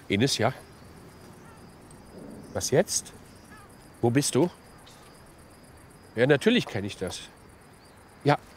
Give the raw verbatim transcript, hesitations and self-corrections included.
Ines, ja? Was jetzt? Wo bist du? Ja, natürlich kenne ich das. Ja,